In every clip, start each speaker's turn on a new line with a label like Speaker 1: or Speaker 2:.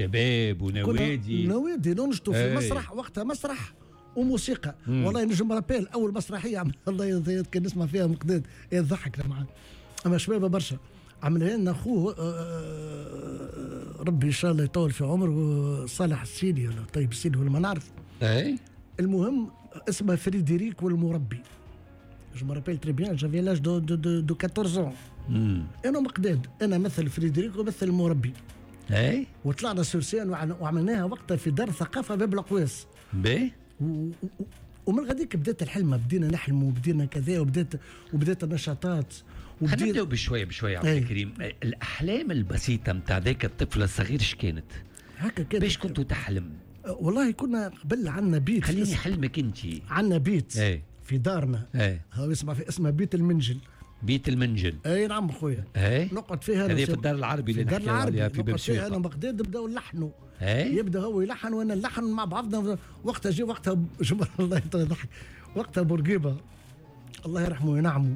Speaker 1: شباب ونوادي
Speaker 2: ننشطوا في المسرح وقتها مسرح وموسيقى. والله نجم رابيل اول مسرحيه الله كان نسمع فيها مقداد يضحك معاه، اما شباب برشا عملها لنا اخوه ربي ان شاء الله يطول في عمره، صالح السيدي ولا طيب السيدي ولا ما نعرف. المهم اسمه فريدريك والمربي. جو مارابيل تري بيان جافي لاج دو 14 انا مقداد، انا مثل فريدريك ومثل المربي. وطلعنا سور سين وعملناها وقتها في دار ثقافه باب القواس. ومن غاديك بدات الحلمه، بدينا نحلموا وبدينا كذا وبدات النشاطات.
Speaker 1: خلينا نبداو بشويه عبد الكريم. الاحلام البسيطه نتاع ذاك الطفل الصغير اش كانت؟
Speaker 2: هكا كانت.
Speaker 1: باش كنتوا تحلم؟
Speaker 2: والله كنا قبل عندنا بيت.
Speaker 1: خليني حلمك انت.
Speaker 2: عندنا بيت في دارنا هو اسمه بيت المنجل.
Speaker 1: بيت المنجل.
Speaker 2: اي نعم خويا.
Speaker 1: نقعد فيها هذه في الدار العربي اللي نحكيو عليها في باب سويقة.
Speaker 2: انا بغداد بداو نلحنوا. يبدا هو يلحن وانا نلحن مع بعضنا. وقتها جي وقتها جمر الله يضحك، وقتها بورقيبه الله يرحمه وينعمه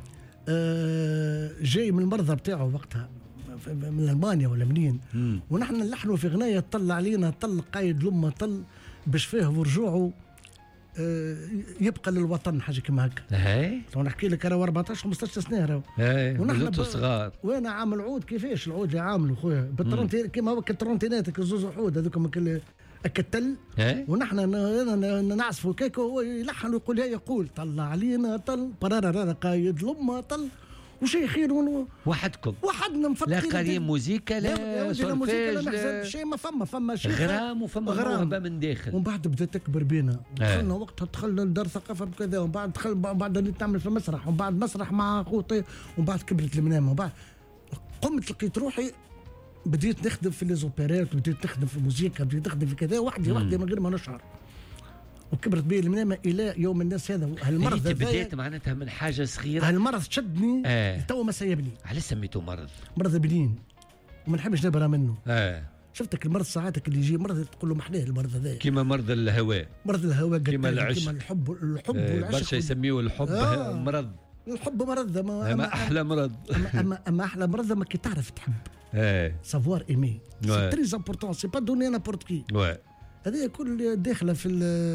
Speaker 2: جاي من المرضى بتاعه وقتها من المانيا ولا منين، ونحن نلحنوا في غنايه طل علينا طل قايد لما طل بشفاه ورجوعه يبقى للوطن حاجه كما هكا. لو نحكي لك انا 14 15 سنه راهو
Speaker 1: ونحن صغار
Speaker 2: وانا عامل عود. كيفاش العود يعاملوا خويا بالترونتي كيما هو الترونتينات الزوز وحود هذوك التل. ونحن نعزفوا كيكو وهو يلحن ويقول يقول طلع علينا طل برارا قايد لما طل وشيخين
Speaker 1: وحدكم
Speaker 2: وحدنا مفكرين
Speaker 1: لا قريم موسيقى لا سولفيج
Speaker 2: لا شيء. ما فما شيء
Speaker 1: غرام وفما موهبه من داخل.
Speaker 2: ومن بعد بدات تكبر بينا. دخلنا وقتها دخلنا لدار ثقافه بكذا، ومن بعد بعد نتعمل في المسرح، ومن بعد مسرح مع خوتي، ومن بعد كبرت المنام، ومن بعد قمت لقيت روحي بديت نخدم في ليزوبيرات، بديت نخدم في الموسيقى، بديت نخدم في كذا وحدي من غير ما نشعر. وكبرت بي المنامه الى يوم الناس هذا. هالمرض
Speaker 1: بديت معناتها من حاجه صغيره.
Speaker 2: هالمرض شدني تو ما سيبني.
Speaker 1: علاش سميته مرض؟
Speaker 2: مرض بنين وما نحبش نبرى منه. شفتك المرض ساعاتك اللي يجي مرض تقول له محلاه المرض هذا
Speaker 1: كيما مرض الهواء.
Speaker 2: مرض الهواء
Speaker 1: كيما العشق،
Speaker 2: كيما الحب والعشق.
Speaker 1: برشا يسميوه الحب مرض.
Speaker 2: الحب مرض
Speaker 1: اما احلى مرض.
Speaker 2: اما احلى مرض ما كي تعرف تحب. سافوار ايمي سي تري امبورطون، سي با دوني نابورت كي. هذه كل داخله في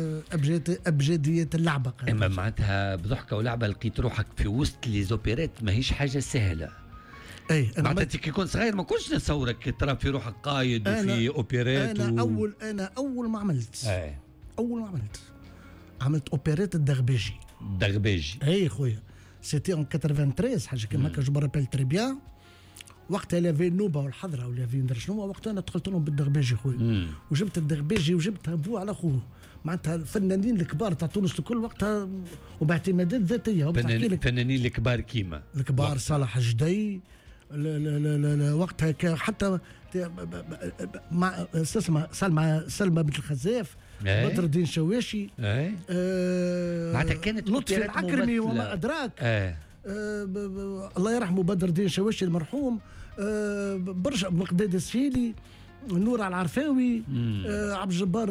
Speaker 2: ابجديه اللعبه.
Speaker 1: اما معناتها بضحكه ولعبه لقيت روحك في وسط لي زوبيرات، ماهيش حاجه سهله. معناتها كي كنت صغير ما كنتش نتصورك ترى في روحك قايد وفي اوبيرات.
Speaker 2: انا اول ما عملت عملت اوبيرات الدغباجي. اي خويا سيتي اون 93 حاجه كيما هكا جو مارابيل تري بيان. وقتها لافي النوبه والحضره ولا في ندير شنو، وقتها انا دخلت لهم بالدغباجي خويا. وجبت الدغباجي وجبتها بو على خوه، معناتها الفنانين الكبار تاع تونس الكل وقتها وباعتمادات ذاتيه.
Speaker 1: فنانين الكبار كيما
Speaker 2: الكبار صالح جدي وقتها حتى مع سلمى بنت الخزاف، بدر الدين شواشي،
Speaker 1: معناتها كانت
Speaker 2: لطفي العكرمي وما ادراك. الله يرحمه بدر الدين شواشي المرحوم، برشا مقداد السهيلي، نور العرفاوي، عبد الجبار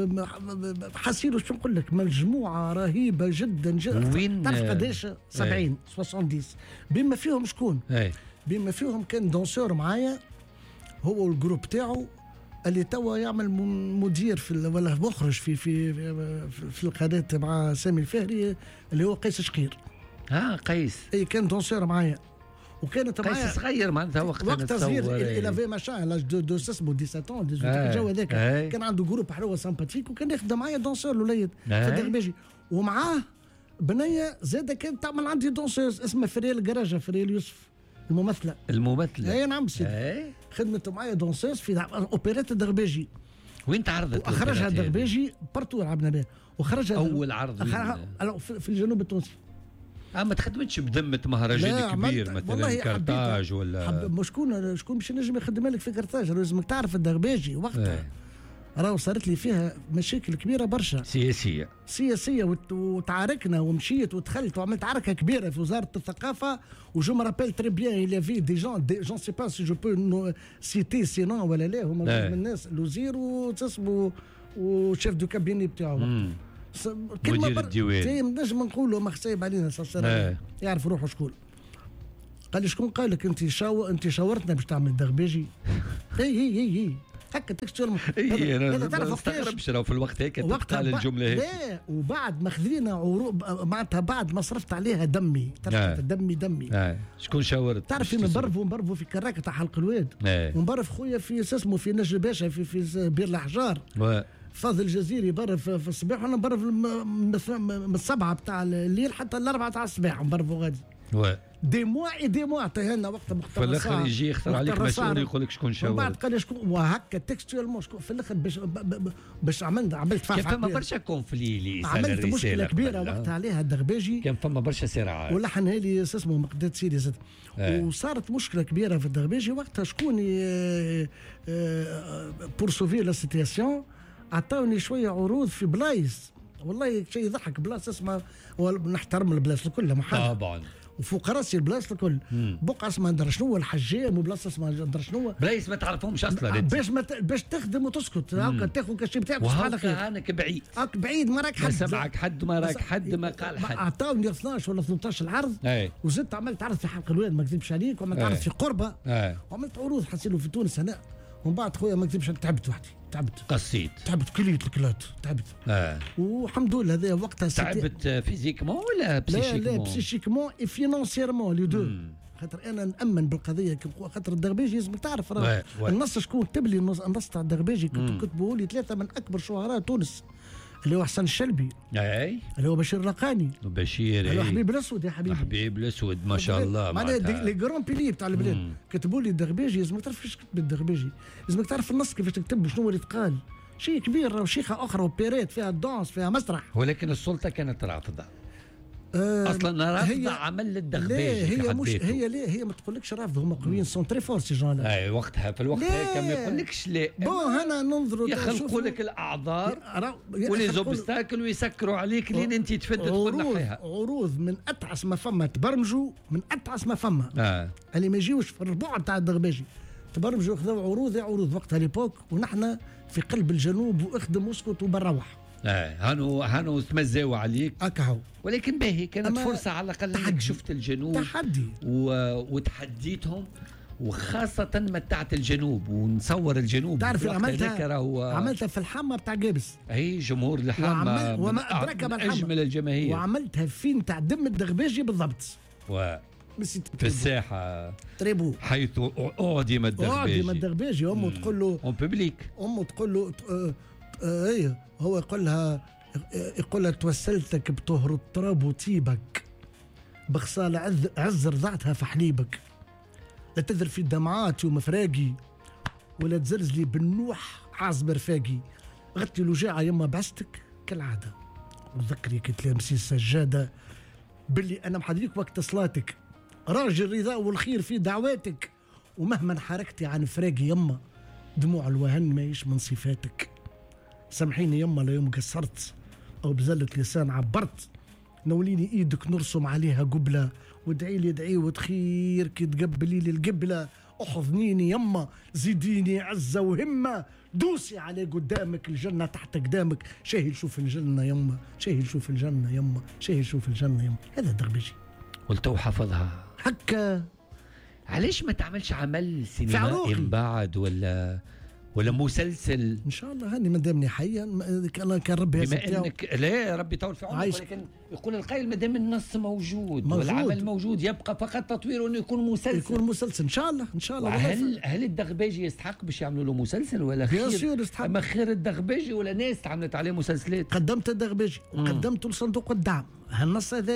Speaker 2: حسين. وش نقول لك مجموعه رهيبه جدا
Speaker 1: وين
Speaker 2: تعرف قداش 70 70 بما فيهم شكون؟ بما فيهم كان دونسور معايا هو والجروب تاعو اللي توا يعمل مدير في ولا مخرج في القناه مع سامي الفهري اللي هو قيس شقير.
Speaker 1: قيس
Speaker 2: اي كان دونسور معايا، وكانت معايا
Speaker 1: قيس صغير معناتها وقت
Speaker 2: صغير الى في ماشان لاج دو اسمه 17 الجو هذاك. كان عنده جروب حلوه سامباتيك، وكان يخدم معايا دونسور الوليد في الدغباجي، ومعاه بنيه زاده كانت تعمل عندي دونسوز اسمها فريال الجراجه، فريال يوسف الممثله.
Speaker 1: اي
Speaker 2: نعم سيدي. خدمت معايا دونسوز في اوبيرات الدغباجي.
Speaker 1: وين تعرضت؟
Speaker 2: اخرجها الدغباجي بارتو لعبنا بها، وخرجها
Speaker 1: اول عرض
Speaker 2: في الجنوب التونسي.
Speaker 1: ما تخدمتش بذمه مهرجان كبير مثلا كرتاج ولا
Speaker 2: شكون باش ينجم يخدم لك في كرتاج؟ لازمك تعرف الدغباجي وقتها راهو صارت لي فيها مشاكل كبيره برشا سياسيه وتعاركنا ومشيت ودخلت وعملت عركه كبيره في وزاره الثقافه. وجو مارابيل تري بيان il y avait des gens سي با سي جو بو سيتي سينون ولا لا، هما من الناس الوزير وتسمو وشيف دو كابيني بتاعو
Speaker 1: مدير الديوان
Speaker 2: نجم نقولوا ما خسايب علينا يعرف روحه شكون. قال لي شكون قال لك انت شاورتنا باش تعمل دغباجي؟ اي هكا تكستوال.
Speaker 1: انا ما استغربش في الوقت هيك تقال الجمله هيك.
Speaker 2: لا وبعد ما خذينا عروض معناتها بعد ما صرفت عليها دمي دمي
Speaker 1: شكون شاورت؟
Speaker 2: تعرف نبرفوا في كراكه تاع حلق الواد ونبرف خويا في اسمه في نجل باشا في بير الاحجار فاضل الجزيري برف في الصباح وانا برف من 7 بتاع الليل حتى 4 تاع الصباح نبرفوا غادي دي موا تهنا وقت مختار
Speaker 1: في الاخر يجي يختار عليك مسؤول يقول لك شكون شاور
Speaker 2: وبعد قال شكون وهكا تكستوالمون شكون في الاخر باش عملت
Speaker 1: كان فما برشا كونفلي اللي يسال الرساله
Speaker 2: عملت مشكله كبيره وقتها عليها الدغباجي
Speaker 1: كان فما برشا صراعات
Speaker 2: ولحنها لي اسمه مقداد سيدي زاد وصارت مشكله كبيره في الدغباجي وقتها شكون بور سوفي لا سيتياسيون عطاوني شويه عروض في بلايص والله شيء يضحك بلاصه اسمها نحترم البلاصه الكل محل
Speaker 1: طبعا
Speaker 2: وفوق راسي البلاصه الكل بقعه اسمها ندري شنو الحجام وبلاصه اسمها ندري شنو
Speaker 1: بلايص ما تعرفهمش اصلا
Speaker 2: باش تخدم وتسكت هاكا تاخذ الكاشي بتاعك
Speaker 1: وهكا انك بعيد
Speaker 2: بعيد ما راك حد
Speaker 1: ما سمعك حد ما راك حد ما قال حد
Speaker 2: عطاوني 12 ولا 13 العرض وزدت عملت عرض في حلق الواد ما نكذبش عليك وعملت عرض في قربه وعملت عروض حسيلو في تونس هنا ومن بعد خويا ما نكذبش تعبت وحدي
Speaker 1: قصيت
Speaker 2: كليت الكلات تعبت والحمد لله هذا وقتها
Speaker 1: تعبت فيزيكمون ولا بسيشيكمون؟
Speaker 2: لا بسيشيكمون اي فينانسيرمون لي دو خاطر انا نامن بالقضيه خاطر الدغباجي لازم تعرف النص شكون كتب لي النص تاع الدغباجي كتبوا لي 3 من اكبر شهراء تونس اللي هو حسن الشلبي اللي هو بشير الرقاني اللي هو حبيب الاسود يا حبيبي
Speaker 1: حبيب الاسود ما شاء الله
Speaker 2: معناها لي جرون بيلي تاع البلاد كتبوا لي الدغباجي لازمك تعرف كيفاش تكتب الدغباجي لازمك تعرف النص كيفاش تكتب شنو اللي يتقال شيء كبير وشيخه اخرى وبيريت فيها دانس فيها مسرح
Speaker 1: ولكن السلطه كانت رافضه اصلا رافضه عمل الدغباجي
Speaker 2: هي ما تقولكش رافضه هما قويين سون تري فور سي جون
Speaker 1: اي وقتها في الوقت هيك ما يقولكش لا
Speaker 2: هنا ننظروا
Speaker 1: يخلقوا لك الاعذار ولي زوبستاكل ويسكروا عليك لين انت تفد تقول نحيها
Speaker 2: عروض من اتعس ما فما تبرمجوا من اتعس ما فما اللي ما يجيوش في الربوع تاع الدغباجي تبرمجوا خذوا عروض وقتها ليبوك ونحن في قلب الجنوب واخدم واسكت وبروح
Speaker 1: هانو تمزاو عليك
Speaker 2: اكهو
Speaker 1: ولكن باهي كانت فرصه على الاقل انك شفت الجنوب
Speaker 2: تحدي
Speaker 1: وتحديتهم وخاصة متعت الجنوب ونصور الجنوب
Speaker 2: تعرف عملتها في الحامة بتاع جابس
Speaker 1: اي جمهور الحامة
Speaker 2: وما أدرك ما الحامة
Speaker 1: أجمل الجماهير
Speaker 2: وعملتها فين تاع دم الدغباجي بالضبط
Speaker 1: في الساحة
Speaker 2: تريبو
Speaker 1: حيث أعدم
Speaker 2: الدغباجي أمه تقول له
Speaker 1: اون بوبليك
Speaker 2: أمه تقول له هو يقول لها توسلتك بطهر التراب وطيبك بخصال عز رضعتها في حليبك لا تذر في دمعاتي ومفراقي ولا تزرزلي بالنوح عازب رفاقي غطي الوجاعة يما بعستك كالعادة وذكري كتلامسي السجادة باللي أنا محضريك وقت صلاتك راجل الرضا والخير في دعواتك ومهما حركتي عن فراقي يما دموع الوهن ماهيش من صفاتك سامحيني يما لا يوم قصرت أو بزلة لسان عبرت نوليني إيدك نرسم عليها قبلة وادعي لي ادعي وتخير كي تقبلي لي القبلة احضنيني يما زيديني عزة وهمة دوسي على قدامك الجنة تحت قدامك شاهي شوف الجنة يما شاهي شوف الجنة يما شاهي شوف الجنة يما هذا دغباجي
Speaker 1: قلت حفظها
Speaker 2: هكا
Speaker 1: علاش ما تعملش عمل سينمائي من بعد ولا مسلسل
Speaker 2: ان شاء الله هاني مادامني حيا كان ربي
Speaker 1: بما انك لا ربي يطول في عمرك ولكن يقول القائل مادام النص موجود والعمل موجود يبقى فقط تطويره انه يكون مسلسل
Speaker 2: ان شاء الله
Speaker 1: هل الدغباجي يستحق باش يعملوا له مسلسل ولا
Speaker 2: خير يستحق
Speaker 1: اما خير الدغباجي ولا ناس عملت عليه مسلسلات
Speaker 2: قدمت الدغباجي وقدمته لصندوق الدعم هالنص هذا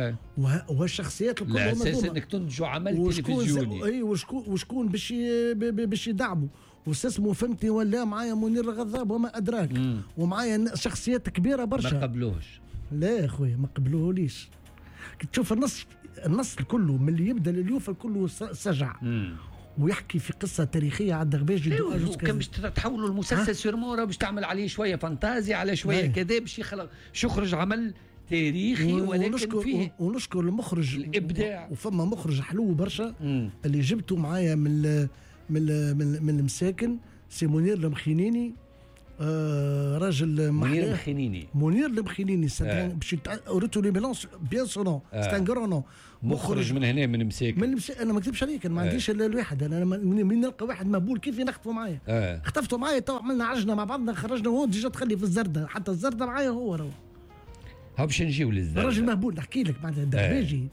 Speaker 2: والشخصيات الكل
Speaker 1: لا اساس انك تنتجوا عمل تلفزيوني
Speaker 2: اي وشكون باش يدعموا واستسموا فهمتني ولا معايا منير الغضاب وما ادراك ومعايا شخصيات كبيره برشا
Speaker 1: ما قبلوهش
Speaker 2: لا يا خويا ما قبلوهوليش تشوف النص كله من اللي يبدا لليوفا كله سجع ويحكي في قصه تاريخيه على الدغباجي
Speaker 1: كان باش تحولوا المسلسل سيرمورا باش تعمل عليه شويه فانتازي على شويه كذا باش يخرج عمل تاريخي ولكن فيه
Speaker 2: ونشكر المخرج
Speaker 1: الابداع
Speaker 2: وفما مخرج حلو برشا اللي جبته معايا من المساكن سي منير المخينيني راجل
Speaker 1: منير المخينيني.
Speaker 2: منير المخينيني باش اوريتو لي ميلونس بيان سونون ستان غرونو
Speaker 1: مخرج من هنا من مساك.
Speaker 2: انا ما نكذبش عليك، انا ما عنديش الا الواحد. انا من نلقى واحد مهبول كيف نخطفوا معايا. خطفتوا معايا تو عملنا عجنه مع بعضنا، خرجنا وهو ديجا تخلي في الزرده، حتى الزرده معايا هو راهو.
Speaker 1: ها باش نجيو للزرده.
Speaker 2: راجل مهبول نحكي لك معناتها الدغباجي.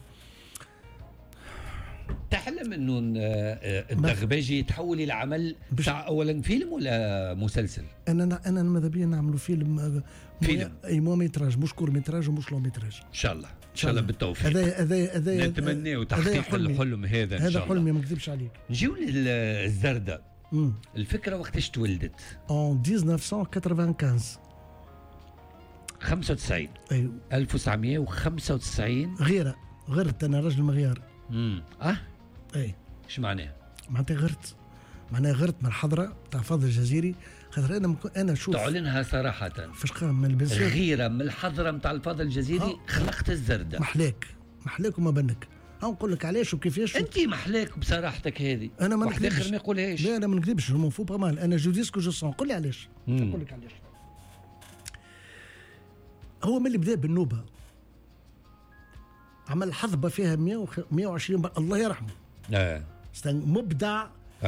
Speaker 1: تحلم انه الدغباجي يتحول الى عمل تاع اولا فيلم ولا مسلسل؟
Speaker 2: انا ماذا بيا نعملوا فيلم اي ميتراج، مش كور ميتراج ومش لون ميتراج.
Speaker 1: ان شاء الله ان شاء الله بالتوفيق.
Speaker 2: هذا
Speaker 1: نتمناه تحقيق الحلم هذا ان شاء الله.
Speaker 2: هذا حلمي ما نكذبش عليك.
Speaker 1: نجيو للزردة. الفكره وقتاش تولدت؟
Speaker 2: en 1995.
Speaker 1: 95.
Speaker 2: ايوه
Speaker 1: 1995.
Speaker 2: غرت انا راجل مغيار. اي
Speaker 1: ايش معناه؟
Speaker 2: معناتها غرت من الحضره تاع فاضل الجزيري، خاطر انا شوف
Speaker 1: تعلنها صراحه
Speaker 2: فاش قام من البنسيون
Speaker 1: غيره من الحضره نتاع الفاضل الجزيري خلقت الزرده.
Speaker 2: محلاك وما بنك. نقول لك علاش وكيفاش.
Speaker 1: انت محلاك بصراحتك هذه.
Speaker 2: انا ما نكذبش.
Speaker 1: واحد اخر ما يقولهاش.
Speaker 2: لا انا ما نكذبش، جو فو با مال. انا جو ديسكو جو سون. قول لي علاش. نقول لك علاش. هو من اللي بدا بالنوبه عمل حضبه فيها 120 الله يرحمه. مبدع.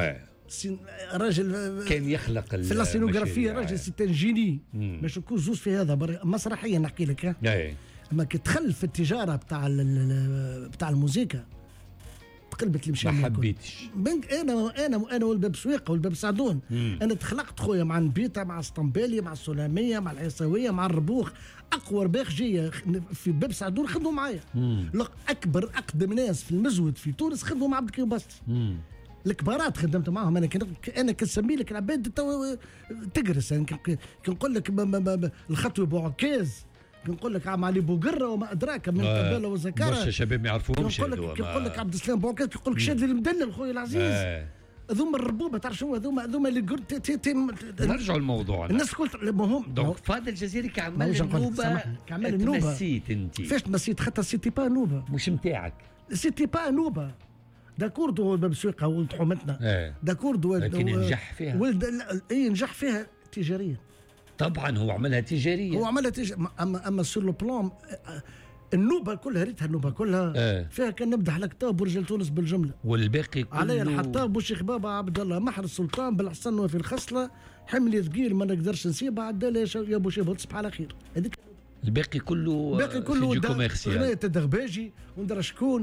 Speaker 2: راجل
Speaker 1: كان يخلق
Speaker 2: في السينوغرافيا، راجل سيتان جيني. باش نكون زوز في هذا مسرحيا نحكي لك. اما كي دخل في التجاره بتاع الموسيقى تقلبت لي مشان
Speaker 1: ما حبيتش.
Speaker 2: انا والباب سويقه والباب سعدون. انا تخلقت خويا مع نبيته، مع اسطنبالي، مع السلاميه، مع العيساويه، مع الربوخ. اقوى رباخجيه في باب سعدون خدموا معايا. اكبر اقدم ناس في المزود في تونس خدموا مع عبد الكريم باسطي. الكبارات خدمت معاهم. انا كنسمي لك العباد تقرس. يعني كنقول لك الخطوه بوعكاز، كنقول لك عم علي بوقره وما ادراك من قباله وزكاره.
Speaker 1: برشا شباب ما يعرفوهمش.
Speaker 2: كنقول لك عبد السلام بوعكاز، كنقول لك شادي المدلل خويا العزيز. هذوما الربوبه تعرف شنو هذوما اللي قلت
Speaker 1: نرجعوا للموضوع.
Speaker 2: الناس قلت المهم
Speaker 1: دونك فاضل الجزيري كعمل النوبه.
Speaker 2: كعمل النوبه
Speaker 1: تمسيت انت.
Speaker 2: فاش تمسيت؟ خاطر سيتي با نوبه
Speaker 1: مش نتاعك.
Speaker 2: سيتي با نوبه. داكورد هو باب سويقه ولد حومتنا. داكورد
Speaker 1: لكن نجح فيها.
Speaker 2: نجح فيها تجاريا.
Speaker 1: طبعا هو عملها تجاريا.
Speaker 2: اما سور لو بلان النوبه كلها ريتها النوبه كلها فيها كان نمدح الكتاب ورجال تونس بالجمله،
Speaker 1: والباقي كله
Speaker 2: علي الحطاب وشيخ بابا عبد الله محر السلطان بالحسن وفي الخصله حملي ثقيل ما نقدرش نسيبها عدالة يا ابو شيبه تصبح على خير. هذيك
Speaker 1: الباقي كله في كوميرسيال.
Speaker 2: غنايه الدغباجي وندرى شكون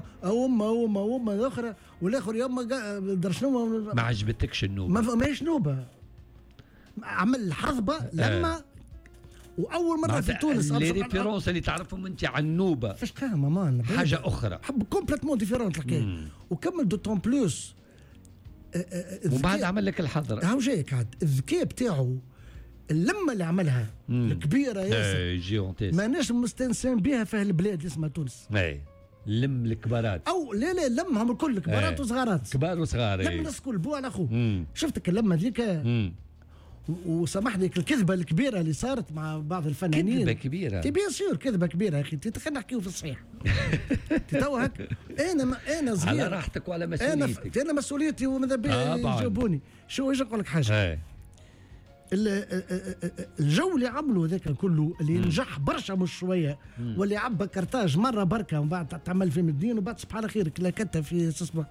Speaker 2: أما الاخرى والاخر يما درا شنو.
Speaker 1: ما عجبتكش النوبه؟
Speaker 2: ماهيش نوبه. عمل الحضبه لما واول مره في تونس
Speaker 1: لي ريفيرونس اللي تعرفهم انت عن النوبه
Speaker 2: فاش قام مان
Speaker 1: حاجه اخرى
Speaker 2: حب كومبليتمون ديفيرونت الحكايه. وكمل دو طون بلوس
Speaker 1: وبعد عمل لك الحضره.
Speaker 2: هاو جايك عاد الذكاء بتاعه، اللمه اللي عملها الكبيره ياسر ماناش مستانسين بها في البلاد اللي اسمها تونس.
Speaker 1: لم الكبارات
Speaker 2: او لا لمهم الكل كبارات وصغارات،
Speaker 1: كبار وصغار.
Speaker 2: لم الناس الكل بو على اخوه. شفتك اللمه ذيك وسامحني الكذبه الكبيره اللي صارت مع بعض الفنانين.
Speaker 1: كذبه كبيره
Speaker 2: بيان سور كذبه كبيره يا اخي. خلينا نحكيو في الصحيح. توهك انا صغير
Speaker 1: على راحتك وعلى مسؤوليتك.
Speaker 2: انا مسؤوليتي وماذا بيا يجاوبوني. شو اجي نقول لك حاجه. الجو اللي عملوا ذاك كله اللي نجح برشا مش شويه، واللي عبى كرتاج مره بركه ومن بعد تعمل في مدين وبعد صبح على خيرك لاكتها في اسمه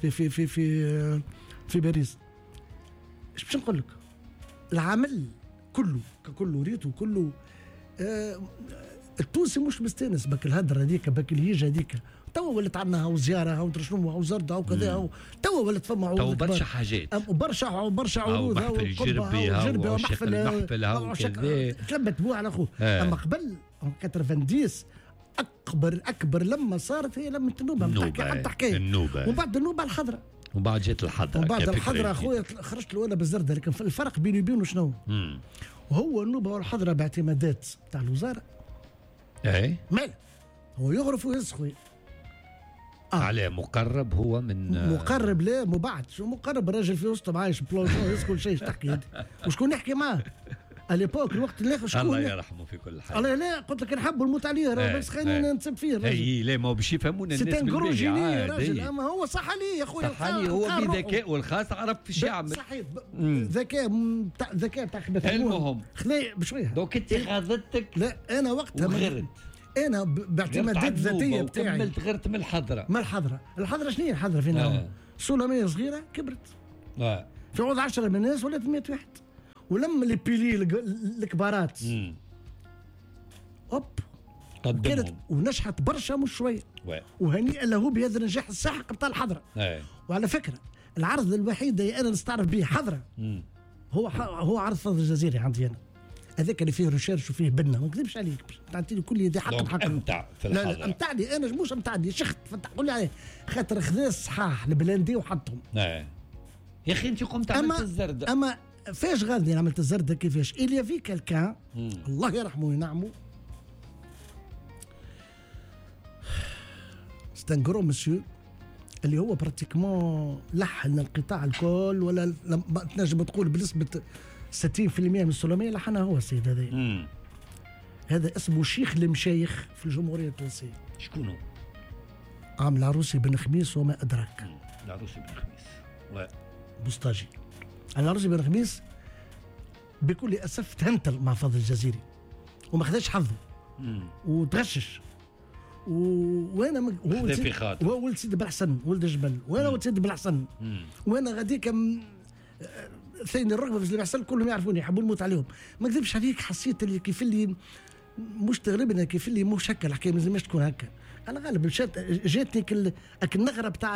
Speaker 2: في باريس. ايش باش نقول لك؟ العمل كله ريته كله. التونسي مش مستانس بك الهدره هذيك بك الهيجه هذيك. توا ولات عندنا هاو زياره هاو شنو هاو زرده هاو كذا. توا ولات فما
Speaker 1: عروض برشا حاجات
Speaker 2: برشا عروض
Speaker 1: هاو الجربي ومحفل هاو كذا
Speaker 2: تلمت بوه على اخوه. اما قبل 90 اكبر لما صارت هي لما النوبه حتى حكايه
Speaker 1: النوبه.
Speaker 2: وبعد النوبه الحضره
Speaker 1: وبعد جات الحضره.
Speaker 2: وبعد الحضره اخويا خرجت له انا بالزرده. لكن الفرق بيني وبينه شنو؟ وهو النوبه والحضره باعتمادات تاع الوزاره. مال هو يغرف ويهز خويا.
Speaker 1: عليه مقرب هو من
Speaker 2: مقرب. لا مبعد شو مقرب؟ الراجل في وسطه عايش بلوجون يسكن شيء تحكي وشكون يحكي معاه. اليبوك الوقت اللي شكون
Speaker 1: الله يرحمه في كل حال.
Speaker 2: الله لا قلت لك نحبوا الموت عليه بس خلينا ننسب فيه
Speaker 1: اي لا ما هو باش يفهمونا الناس
Speaker 2: بالباهي راجل. اما هو صح عليه يا خويا،
Speaker 1: صح عليه هو بذكاء والخاص عرف ايش يعمل.
Speaker 2: صحيح ذكاء تاع
Speaker 1: المهم
Speaker 2: خلي بشويه
Speaker 1: دوك انت خاضتك.
Speaker 2: لا انا وقتها
Speaker 1: غرت
Speaker 2: انا باعتمادات الذاتيه بتاعي
Speaker 1: كملت غرت من الحضره.
Speaker 2: الحضره شنو هي الحضره فينا؟ سلاميه صغيره كبرت في عوض 10 من الناس ولات 100 واحد، ولما لي بيلي الكبارات اوب كانت ونجحت برشا مش شويه، وهنيئا له بهذا النجاح الساحق بتاع الحضره. وعلى فكره العرض الوحيد اللي انا نستعرف به حضره هو عرض فضل الجزيري عندي انا، هذاك اللي فيه ريشيرش وفيه بنه، ما نكذبش عليك تعطيني كل يدي حق
Speaker 1: امتع في الحضره.
Speaker 2: لا امتعني انا مش امتعني شخت قول لي عليه خاطر خذا صحاح البلاندي وحطهم.
Speaker 1: يا اخي انت قمت عملت الزرده.
Speaker 2: اما فاش غادي عملت الزرده كيفاش؟ إليا في كالكان الله يرحمه وينعمه ستان كرو مسيو اللي هو براتيكمون لحن القطاع الكل، ولا تنجم تقول بنسبه 60% من السلميه لحنها هو السيد هذا. هذا اسمه شيخ المشايخ في الجمهوريه التونسيه.
Speaker 1: شكونه؟
Speaker 2: عام العروسي بن خميس وما ادراك.
Speaker 1: العروسي بن خميس
Speaker 2: بوسطاجي. العروسي بن خميس بكل اسف تهنتل مع فضل الجزيري وما خداش حظه وتغشش وانا هو ولد سيدي بالحسن ولد جبل، وانا ولد سيدي بالحسن، وانا غاديك ثاني الرغبه في سيدي بالحسن كلهم يعرفوني يحبوا الموت عليهم. ما نكذبش عليك حسيت اللي كيف اللي مش تغربنا كيف اللي مش هكا الحكايه ما لازمش تكون هكا. على غالب جاتني النغره بتاع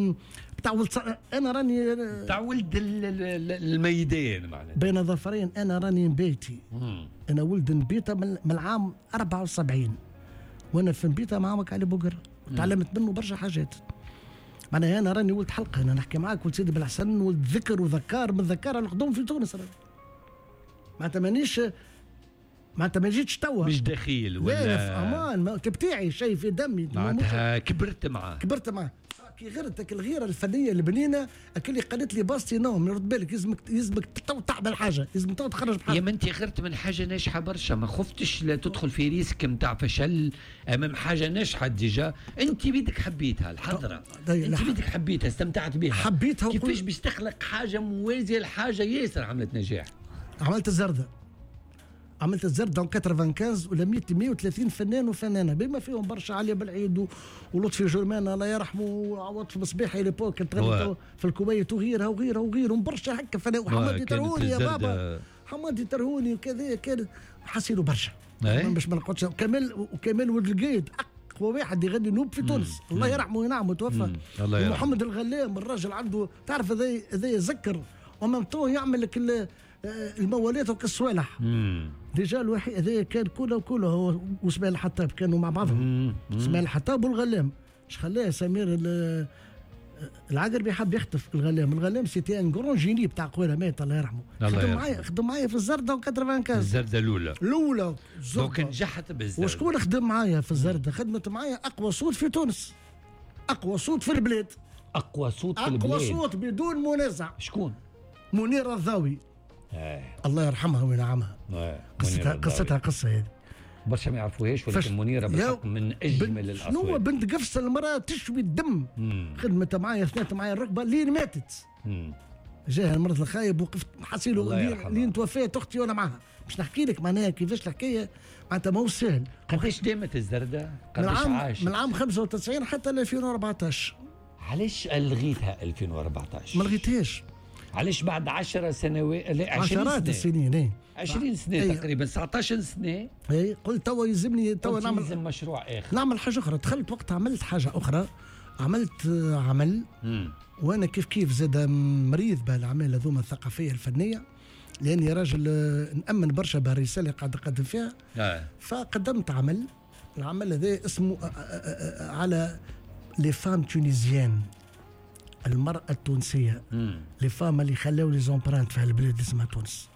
Speaker 2: ولد انا راني
Speaker 1: بتاع ولد الميدان معناتها
Speaker 2: بين ظفرين. انا راني نبيتي انا ولد نبيته من العام 74 وانا في نبيته مع عمك علي بوقر تعلمت منه برشا حاجات. معناها انا راني ولد حلقه، انا نحكي معاك ولد سيدي بالحسن ولد ذكر وذكار من ذكار القدوم في تونس. معناتها معناتها ما جيتش توا
Speaker 1: مش دخيل ولا
Speaker 2: في امان بتاعي شيء في دمي
Speaker 1: معناتها كبرت معاه
Speaker 2: كي غيرتك الغيره الفنيه اللي بنينا اللي قالت لي باستي نوم يرد بالك يلزمك تعمل حاجه، لازم تخرج بحاجه.
Speaker 1: يا ما انت غيرت من حاجه ناجحه برشا، ما خفتش لا تدخل في ريسك نتاع فشل امام حاجه ناجحه ديجا. انت بيدك حبيتها الحضره، انت بيدك حبيتها استمتعت بها،
Speaker 2: حبيتها
Speaker 1: كيفاش باش تخلق حاجه موازيه لحاجه ياسر عملت نجاح.
Speaker 2: عملت الزرده دون 95 ولا 130 فنان وفنانه بما فيهم برشا علي بالعيد ولطفي جرمان الله يرحمه وعوض في مصباحي ليبوك كانت في الكويت وغيرهم برشا هكا فنان وحمادي ترهوني يا بابا حمادي ترهوني وكذا كان حسيلو برشا باش ما نقعدش. وكمال ولد القايد اقوى واحد يغني نوب في تونس الله يرحمه وينعمه توفى. ومحمد الغلام الراجل عنده تعرف هذا يذكر وما يعمل لك المواليات وكالصوالح. ديجا الواحد هذا كان كله هو واسماعيل الحطاب كانوا مع بعضهم. اسماعيل الحطاب والغلام اش خلاه سمير العقربي حب يخطف الغلام سيتي ان كرون جيني بتاع قويله مات الله يرحمه. خدم معايا في الزرده و95
Speaker 1: الزرده الاولى دوك نجحت بالزرده.
Speaker 2: وشكون خدم معايا في الزرده؟ خدمت معايا اقوى صوت في تونس، اقوى صوت في البلاد،
Speaker 1: اقوى صوت
Speaker 2: بدون منازع.
Speaker 1: شكون؟
Speaker 2: منيره الضاوي الله يرحمها وينعمها. قصتها قصه هذه
Speaker 1: برشا ما يعرفوهاش، ولكن منيره بالحق من اجمل الاصوات.
Speaker 2: شنو بنت قفص المراه تشوي الدم. خدمت معايا ثنات معايا الركبه لين ماتت. جاها المرض الخايب وقفت حصيله لين توفيت اختي وانا معها. باش نحكي لك معناها كيفاش الحكايه معناتها ماهو سهل.
Speaker 1: قداش دامت الزرده؟ قداش عاشت؟
Speaker 2: من العام 95 حتى 2014.
Speaker 1: علاش الغيتها 2014؟
Speaker 2: ما لغيتهاش.
Speaker 1: علاش بعد 10 سنوات؟
Speaker 2: عشرات السنين
Speaker 1: 20 سنه تقريبا 19 سنه.
Speaker 2: اي قلت توا يلزمني
Speaker 1: نعمل مشروع اخر،
Speaker 2: نعمل حاجه اخرى. دخلت وقتها عملت حاجه اخرى، عملت عمل وانا كيف زاد مريض بهالاعمال هذوما الثقافيه الفنيه، لاني راجل نامن برشا بهالرساله اللي قاعد نقدم فيها. فقدمت العمل هذا اسمه على لي فام تونيزيان، المرأة التونسية، لي فام اللي خلاو لي زومبرانت في هالبلاد اللي اسمها تونس.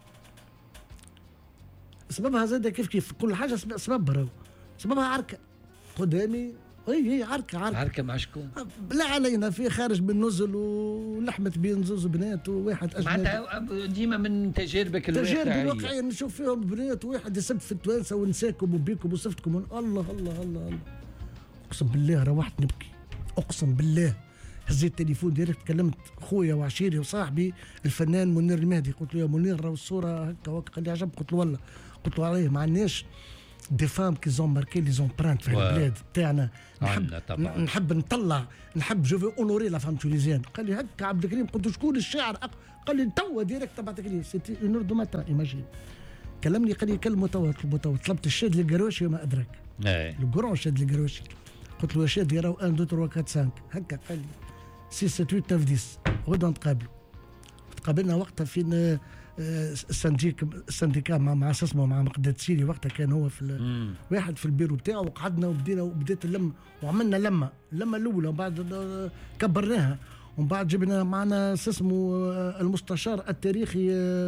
Speaker 2: سببها زاد كيف كل حاجة سببها سببها عركة قدامي اي
Speaker 1: عركه مع شكون؟
Speaker 2: لا علينا في خارج من نزل ولحمه بين زوز بنات وواحد
Speaker 1: اجنبي. معناتها ديما من تجاربك
Speaker 2: الواقعيه نشوف فيهم بنات وواحد يسب في التوانسه ونساكم وبيكم وصفتكم. الله الله الله، اقسم بالله روحت نبكي، اقسم بالله. هزيت التليفون ديريكت، كلمت خويا وعشيري وصاحبي الفنان منير المهدي، قلت له يا منير راهو الصوره هكا قال لي عجب. قلت له والله، قلت له عليه ما عندناش دي فام كي زون ماركي لي زومبرانت في البلاد تاعنا. نحب نطلع، نحب جو في اونوري لا فام تونيزيان. قال لي هكا عبد الكريم. قلت له شكون الشاعر؟ قال لي توا ديريكت تبعتك لي سيتي اون اور دو ماتان ايماجين. كلمني قال لي كلمه توا طلبت الشاد القروشي وما ادراك. لو كرون شاد القروشي. قلت له يا شاد راهو 1 2 3 4 5 هكا. قال لي 6 7 8 9 10 غدا نتقابلوا. تقابلنا وقتها فين السنديكا مع اسمه مع مقداد سيري. وقتها كان هو في واحد في البيرو بتاعه، وقعدنا وبديت اللم وعملنا لمه الاولى، وبعد كبرناها، ومن بعد جبنا معنا اسمه المستشار التاريخي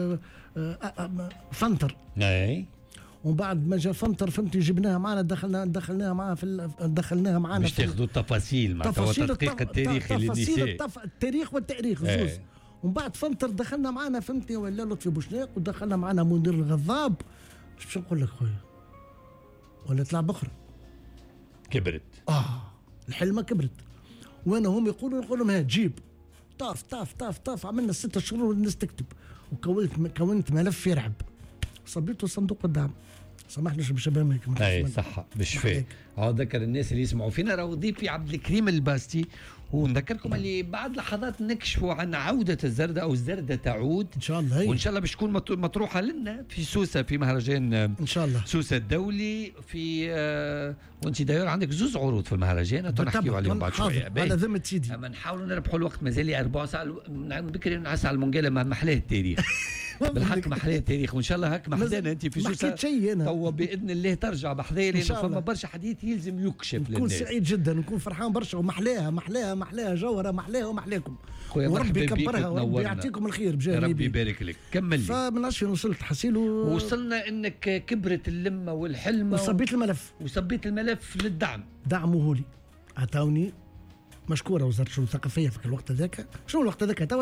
Speaker 2: فنتر. ومن بعد ما جا فنتر فهمتي جبناها معنا، دخلناها معنا
Speaker 1: باش تاخذوا التفاصيل مع تدقيق التاريخي للنساء،
Speaker 2: التاريخ والتاريخ زوز. ومن بعد فنتر دخلنا معنا فهمتني ولا لطفي بوشناق، ودخلنا معنا منير الغضاب. باش نقول لك خويا ولا تلعب اخرى
Speaker 1: كبرت.
Speaker 2: الحلمه كبرت. وانا هم يقولوا نقول لهم ها جيب طاف طاف طاف طاف. عملنا 6 شهور والناس تكتب، وكونت ملف يرعب، صبيته صندوق الدعم. سامحني باش نبان
Speaker 1: اي صحه بالشفاء. ذكر الناس اللي يسمعوا فينا راهو ضيفي عبد الكريم الباستي. ونذكركم اللي بعد لحظات نكشفوا عن عودة الزردة أو الزردة تعود
Speaker 2: إن شاء الله.
Speaker 1: وإن شاء الله باش تكون مطروحة لنا في سوسة في مهرجان
Speaker 2: إن شاء الله
Speaker 1: سوسة الدولي في وأنت داير عندك زوز عروض في المهرجان نحكيوا عليهم بعد شوية
Speaker 2: على ذمة سيدي.
Speaker 1: أما نحاولوا نربحوا الوقت، مازال لي 4 ساعات بكري نعس على المونجالة مع محلاه التاريخ. بالحق محلاه التاريخ، وإن شاء الله هك محدانا أنت في سوسة توا بإذن الله ترجع بحذايا، لأنه فما برشا حديث يلزم يكشف للناس.
Speaker 2: نكون سعيد جدا ونكون فرحان برشا، ومحلاها جوهرة محلاها ومحلاكم، وربي يكبرها وربي يعطيكم الخير بجاه
Speaker 1: ربي يبارك لك. كمل لي.
Speaker 2: فمن عشان وصلت حسيل
Speaker 1: وصلنا انك كبرت اللمه والحلمه وصبيت الملف للدعم.
Speaker 2: دعموه لي، عطاوني مشكوره وزاره الشؤون الثقافيه في الوقت هذاك. شنو الوقت هذاك؟ توا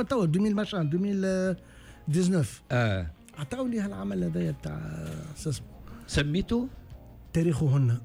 Speaker 2: 2019 عطاوني هالعمل هذايا تاع اسمه
Speaker 1: سميته
Speaker 2: تاريخهن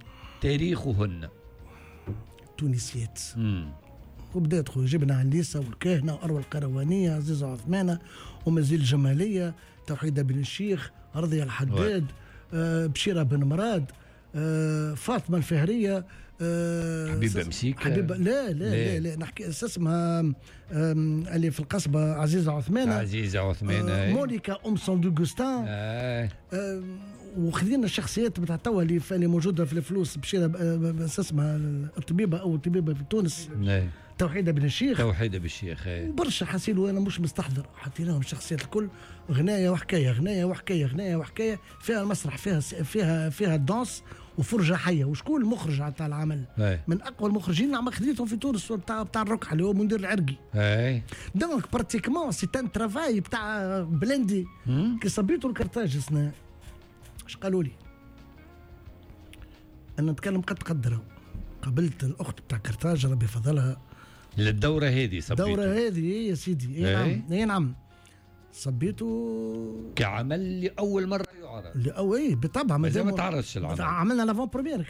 Speaker 2: تونسيات. وبدات خويا جبنا عنيسة والكاهنة وأروى القروانية، عزيزة عثمانة، ومزيل الجمالية، توحيدة بن الشيخ، رضية الحداد، بشيرة بن مراد، فاطمة الفهرية،
Speaker 1: حبيبة مسيكة،
Speaker 2: حبيبة لا نحكي اسمها اللي في القصبة عزيزة عثمانة، مونيكا سان دوغوستان. وخذينا الشخصيات بتاع توا اللي موجوده في الفلوس بشيرة اسمها الطبيبه في تونس، توحيدة بن الشيخ وبرشا حسين. وانا مش مستحضر، حطيناهم الشخصيات الكل، غنايه وحكايه فيها المسرح، فيها الدانس وفرجه حيه. وشكون المخرج تاع العمل؟ من اقوى المخرجين اللي خديتهم في تونس بتاع الركحه اللي هو منير العرقي. دونك براتيكمون سي ان ترافاي بتاع بلندي. كي صبيتوا الكرتاج سنا اش قالوا لي؟ انا نتكلم قد قدره. قابلت الاخت بتاع كرتاج ربي فضلها
Speaker 1: للدوره هذه.
Speaker 2: الدوره هذه يا سيدي اي نعم صبيته
Speaker 1: كعمل لاول مره يعرض.
Speaker 2: بالطبع
Speaker 1: ما تعرضش العمل.
Speaker 2: عملنا لافون بريمير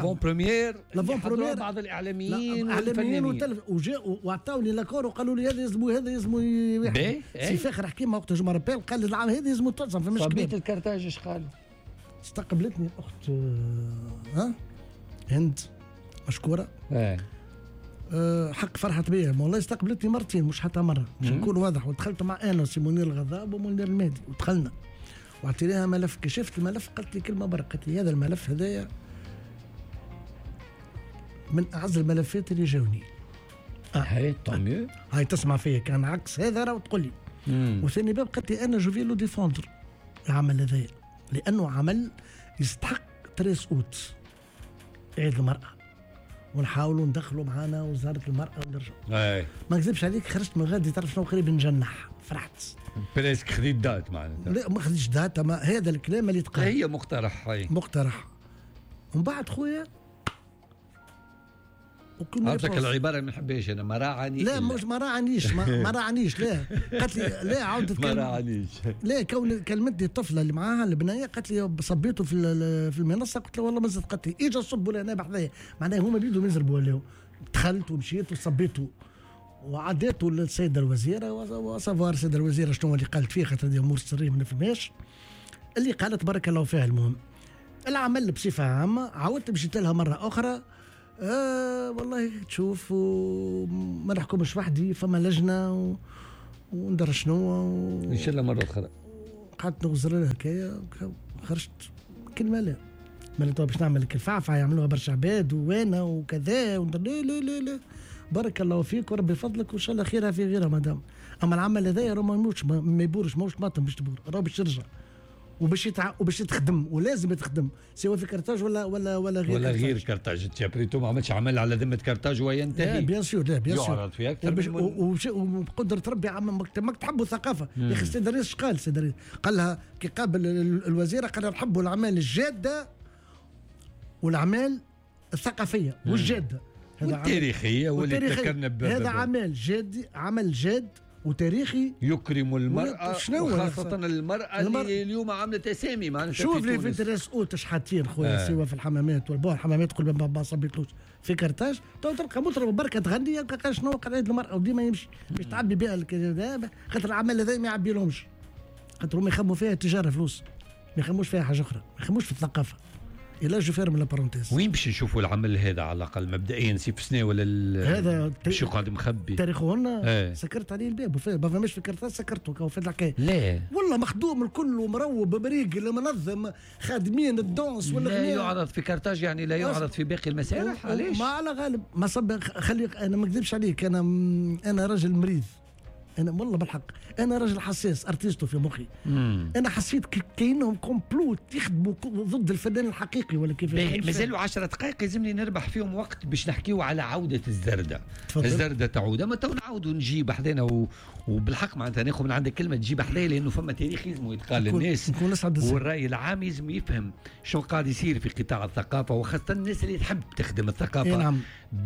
Speaker 1: بعض الاعلاميين
Speaker 2: وعطاوني لاكور وقالوا لي هذا يلزموا واحد سي فاخر حكيمه وقت جو ماربيل قال لي العام هذا يلزموا توصل في
Speaker 1: صبيت الكرتاج. اش قالوا؟
Speaker 2: استقبلتني اخت هند مشكوره. حق فرحت بيا والله. استقبلتني مرتين مش حتى مره باش نكون واضح. ودخلت مع انا وسي منير الغضاب ومنير المهدي ودخلنا واعطيناها ملف. كشفت الملف قالت لي كلمه برك، قالت لي هذا الملف هذايا من اعز الملفات اللي جاوني.
Speaker 1: هاي طميو
Speaker 2: هاي تسمع فيا كان عكس هذا راه تقول لي. وثاني باب قالت لي انا جو في لو ديفوندر العمل هذايا لانه عمل يستحق 3 أوت عيد المراه، ونحاولوا ندخلوا معانا وزاره المراه ونرجعوا. ما نكذبش عليك خرجت من غادي تعرف شنو قريب نجنح. فرحت
Speaker 1: بريسك خذيت دات معناتها.
Speaker 2: لا ما خذيتش دات، ما هذا الكلام اللي تقال
Speaker 1: هي مقترح.
Speaker 2: ومن بعد خويا
Speaker 1: قصدك العباره ما نحبهاش انا، ما راعني.
Speaker 2: لا مش ما راعنيش ما راعنيش لا قالت لي لا عاودت
Speaker 1: ما راعنيش.
Speaker 2: لا كلمتني الطفله اللي معاها البنيه قالت لي صبيته في المنصه، قلت له والله ما زلت، قالت لي اجا صبوا لنا بحذايا، معناها هما بيدوا يزربوا عليه. دخلت ومشيت وصبيته وعديته للسيده الوزيره، وصفار السيده الوزيره شنو اللي قالت فيه، خاطر هذه امور سريه ما نفهمهاش اللي قالت بارك الله فيها. المهم العمل بصفه عامه عاودت مشيت لها مره اخرى. والله تشوف ما نحكمش وحدي، فما لجنه وندر شنو
Speaker 1: ان شاء الله مره اخرى.
Speaker 2: قعدت نغزر لها هكايا، خرجت كلمه لا مالت باش نعمل الفعفعه يعملوها برشا عباد وانا وكذا لا لا لا لا بارك الله فيك وربي فضلك وان شاء الله خيرها في غيرها مدام. اما العمل هذايا راه ما يموتش ما يبورش، ماهوش طماطم باش تبور، راه باش ترجع وباش تخدم ولازم تخدم سواء في كرتاج ولا
Speaker 1: غير كرتاج. تشابريتو ما عملش عمل على ذمه كرتاج وينتهي.
Speaker 2: بيان سور لا بيان سور
Speaker 1: يعرض في اكثر
Speaker 2: وبقدره ربي ماك تحبوا ثقافه. يا اخي السيد الرئيس قال السيد الرئيس قال لها كي قابل الوزيره قال لها نحبوا الاعمال الجاده والاعمال الثقافيه والجاده
Speaker 1: والتاريخية واللي تذكرنا
Speaker 2: هذا عمل جاد وتاريخي
Speaker 1: يكرم المرأة، وخاصة المرأة اللي اليوم عملت أسامي معنا.
Speaker 2: شوف لي في تراس أوت شحاتين خويا سوا في الحمامات والبوع الحمامات تقول ما صبيتلوش في كرتاج تو تلقى مطرب بركة تغني قال شنو قال عيد المرأة وديما يمشي باش تعبي بها خاطر العمل هذا ما يعبي لهمش، خاطر هم يخموا فيها التجارة فلوس، ما يخموش فيها حاجة أخرى، ما يخموش في الثقافة. إلا جو فير من البارونتيز.
Speaker 1: وين باش نشوفوا العمل هذا على الأقل مبدئيا سي في سنة ولا
Speaker 2: هذا
Speaker 1: شو قاعد مخبي
Speaker 2: تاريخه لنا سكرت عليه الباب ما فهمش في كرتاج سكرته كاو في الحكايه.
Speaker 1: لا
Speaker 2: والله مخدوم الكل ومروب بريق منظم خادمين الدونس ولا
Speaker 1: لا يعرض في كرتاج يعني لا يعرض في باقي المسارح. علاش؟
Speaker 2: ما على غالب ما صب خلي انا ما نكذبش عليك انا راجل مريض، انا والله بالحق انا راجل حساس ارتيستو في مخي. انا حسيت كاينهم كومبلوت يخدموا ضد الفنان الحقيقي ولا كيف.
Speaker 1: مازالوا 10 دقائق لازمني نربح فيهم وقت باش نحكيو على عودة الزردة. الزردة تعود، اما تو نعاودوا نجيب حدانا وبالحق معناتها ناخذ من عندك كلمة تجيب حدايا لانه فما تاريخ لازم يتقال للناس والرأي العام لازم يفهم شو قاعد يصير في قطاع الثقافة، وخاصة الناس اللي تحب تخدم الثقافة.
Speaker 2: نعم.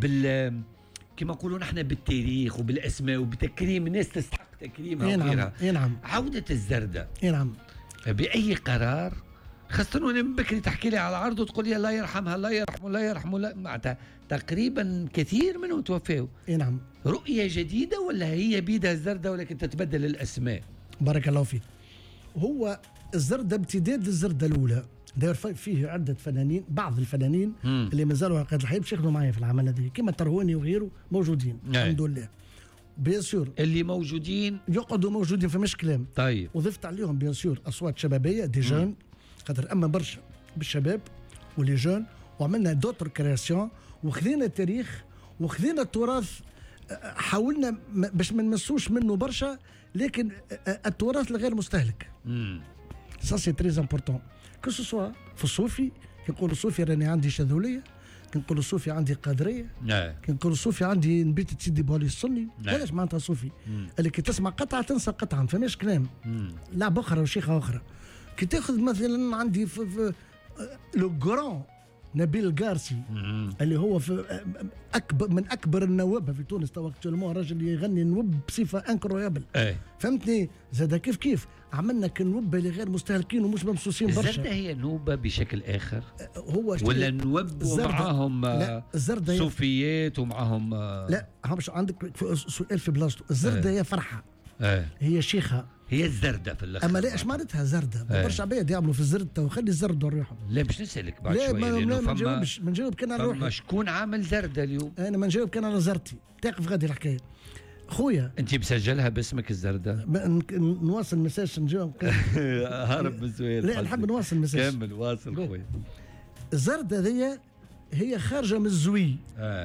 Speaker 1: كما نقولوا نحن بالتاريخ وبالاسماء وبتكريم الناس تستحق تكريمها وغيرها.
Speaker 2: نعم.
Speaker 1: عودة الزردة
Speaker 2: نعم.
Speaker 1: بأي قرار، خاصة وانا من بكري تحكي لي على العرض وتقول لي الله يرحمها الله يرحمه الله يرحمه، لا معناتها تقريبا كثير منهم توفوا.
Speaker 2: نعم.
Speaker 1: رؤية جديدة ولا هي بيدها الزردة ولكن تتبدل الأسماء؟
Speaker 2: بارك الله فيك. هو الزردة امتداد للزردة الأولى، داير فيه عدة فنانين، بعض الفنانين اللي مازالوا على قيد الحياة باش يخدموا معايا في العمل هذا كما ترهوني وغيره موجودين. الحمد لله. بيان سور
Speaker 1: اللي موجودين
Speaker 2: يقعدوا موجودين فماش كلام.
Speaker 1: طيب.
Speaker 2: وضفت عليهم بيان سور اصوات شبابيه دي جون، خاطر اما برشا بالشباب ولي جون، وعملنا دوتر كرياسيون وخذينا التاريخ وخذينا التراث، حاولنا باش ما نمسوش منه برشا، لكن التراث الغير مستهلك. سا سي تري امبورطون كو سوا في الصوفي. كنقول الصوفي راني عندي شاذوليه، كنقول الصوفي عندي قادريه، كنقول الصوفي عندي نبيت سيدي بولي السني. علاش معناتها صوفي؟ اللي كي تسمع قطعه تنسى قطعه، ما فماش كلام. لعبه اخرى وشيخه اخرى. كي تاخذ مثلا عندي في لو جران نبيل القارسي اللي هو في من اكبر النواب في تونس تو اكتوالمون، راجل يغني نوب بصفه انكرويابل. فهمتني؟ زاد كيف عملنا كنوبه اللي غير مستهلكين ومش ممسوسين برشا.
Speaker 1: الزردة هي نوبه بشكل اخر
Speaker 2: هو
Speaker 1: ولا نوب ومعاهم صوفيات ومعاهم
Speaker 2: لا مش عندك سؤال في بلاصتو. الزردة هي فرحه، هي شيخه،
Speaker 1: هي الزردة في الاخر.
Speaker 2: اما لا اش معناتها زردة؟ برشا عباد يعملوا في الزردة وخلي الزردة روحهم.
Speaker 1: لا باش نسالك بعد
Speaker 2: شويه.
Speaker 1: لا
Speaker 2: ما نجاوب كان على روحي.
Speaker 1: شكون عامل زردة اليوم؟
Speaker 2: انا ما نجاوب كان على زرتي، تقف غادي الحكايه خويا.
Speaker 1: انت مسجلها باسمك الزردة؟
Speaker 2: نواصل مساج نجاوب.
Speaker 1: هارب من السؤال.
Speaker 2: لا نحب نواصل مساج.
Speaker 1: كمل واصل خويا.
Speaker 2: الزردة هي خارجه من الزوي.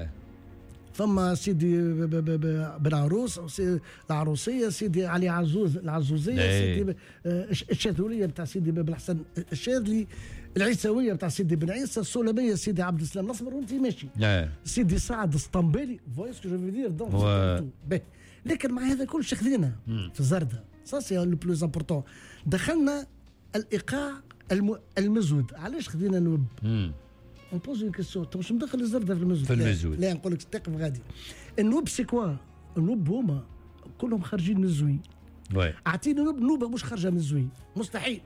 Speaker 2: ثم سيدي بن عروس، العروسيه، سيدي علي عزوز العزوزيه، سيدي الشاذوليه بتاع سيدي بن الحسن الشاذلي، العيسويه بتاع سيدي بن عيسى، السلميه سيدي عبد السلام الاسمر، وانت ماشي. سيدي سعد السطنبالي، فويس كو جو في دير دونك. لكن مع هذا كل شيء خذينا في الزردة. سا سي لو بلوز امبورطون. دخلنا الايقاع المزود. علاش خذينا نوب؟ اون بوز اون كيستيون، انت مش مدخل الزرده في المزود.
Speaker 1: في المزود
Speaker 2: لا نقول لك تقف غادي. النوب سي كوا؟ النوب هما كلهم خارجين من الزوي. اعطيني نوبه مش خارجه من الزوي، مستحيل.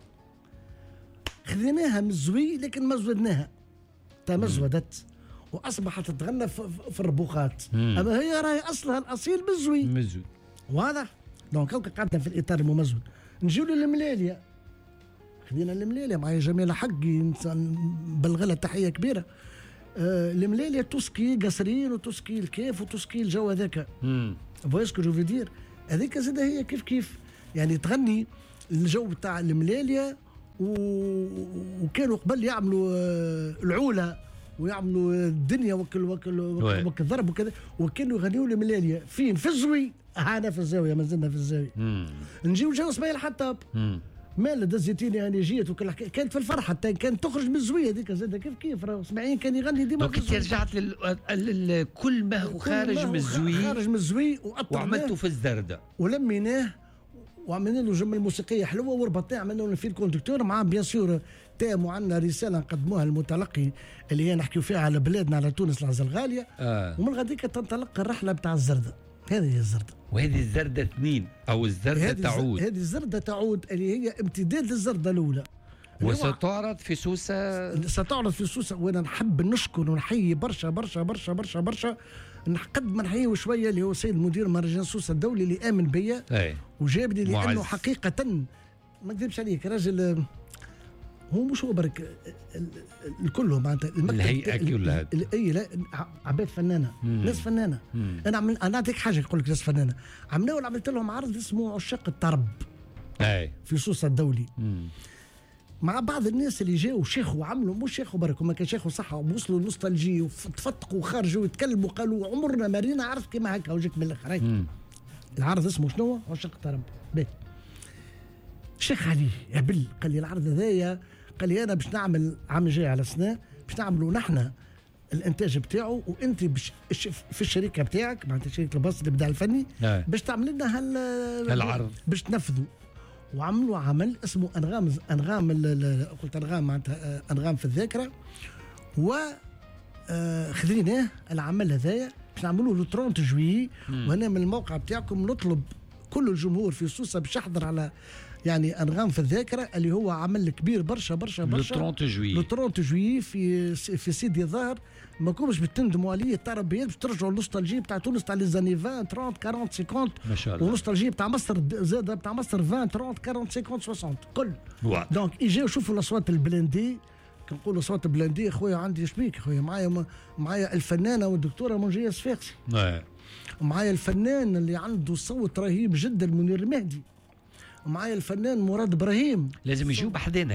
Speaker 2: خذيناها من الزوي لكن ما زودناها، تمزودت واصبحت تتغنى في الربوخات. اما هي راهي اصلها الاصيل بالزوي.
Speaker 1: مزود
Speaker 2: واضح. دونك قعدنا في الاطار الممزود. نجيو للملاليه. خذينا الملاليه معايا جميله حقي، بلغلها تحيه كبيره. الملاليه توسكي قصرين وتوسكي الكيف وتوسكي الجو هذاك. فويسكو جو فيدير هذيك زاد هي كيف كيف يعني تغني الجو بتاع الملاليه. وكانوا قبل يعملوا العوله ويعملوا الدنيا وكل ضرب وكذا، وكانوا يغنيوا الملاليه فين؟ في الزوي. انا في الزاويه، ما زلنا في الزاويه. نجيو جو اسماعيل حطاب مال دزيتيني يعني جيت وكل حكايه، كانت في الفرحه كانت تخرج من الزويه هذيك زاد كيف كيف. راه اسماعيل كان يغني ديما.
Speaker 1: دونك انت رجعت كل ما هو خارج من الزوي،
Speaker 2: خارج من الزوي
Speaker 1: وعملته في الزرده
Speaker 2: ولميناه وعملنا له جمل موسيقيه حلوه وربطناه، عملنا له فيل كوندكتور مع بيان سور تام، وعندنا رساله نقدموها للمتلقي اللي هي نحكيو فيها على بلادنا، على تونس العزة الغاليه. ومن غاديك تنطلق الرحله بتاع الزرده. هذه هي الزرده.
Speaker 1: وهذه الزرده 2 او الزرده تعود.
Speaker 2: هذه الزرده تعود اللي هي امتداد للزرده الاولى.
Speaker 1: وستعرض في سوسه.
Speaker 2: ستعرض في سوسه، وانا نحب نشكر ونحيي برشا برشا برشا برشا برشا. قد ما نحييه شويه اللي هو سيد مدير مهرجان سوسه الدولي اللي امن بيا وجابني، لانه حقيقه ما نكذبش عليك راجل. هو مش هو برك الكل معناتها
Speaker 1: الهيئه كلها.
Speaker 2: اي لا عباد فنانه، ناس فنانه. انا نعطيك حاجه نقول لك ناس فنانه. عملت لهم عرض اسمه عشاق الطرب في سوسه الدولي. مع بعض الناس اللي جاوا شيخوا وعملوا، مش شيخوا برك، هما كان شيخوا صح، ووصلوا النوستالجي وتفتقوا وخرجوا ويتكلموا وقالوا عمرنا ما رينا عرض كيما هكا وجاك من الاخر. العرض اسمه شنو؟ عشاق الطرب. شيخ علي هبل قال لي العرض هذايا، قال لي انا باش نعمل عام جاي على سنه باش نعملوا نحن الانتاج بتاعه، وانت في الشركه بتاعك معناتها شركه الباص اللي بدا الفني باش تعمل لنا
Speaker 1: هالعرض باش
Speaker 2: تنفذوا. وعملوا عمل اسمه انغام قلت انغام معناتها انغام في الذاكره. و خذيناه العمل هذايا باش نعملوه لو 30 جويي. وانا من الموقع بتاعكم نطلب كل الجمهور في سوسه باش يحضر على يعني انغام في الذاكره اللي هو عمل كبير برشا برشا برشا.
Speaker 1: لو
Speaker 2: 30 جويي في سيدي الظاهر. ما كومش بتندموا عليه الطربيات باش ترجعوا النوستالجي بتاع تونس تاع لي زاني 20 30 40 50
Speaker 1: ما شاء الله.
Speaker 2: والنوستالجي بتاع مصر زاد بتاع مصر 20 30 40 50 60 كل. دونك يجيو يشوفوا الاصوات البلندي. كنقولوا اصوات بلندي خويا عندي شبيك خويا معايا الفنانه والدكتوره منجيه صفاقسي. ومعايا الفنان اللي عنده صوت رهيب جدا منير المهدي. ومعايا الفنان مراد ابراهيم.
Speaker 1: لازم يجيو بحدنا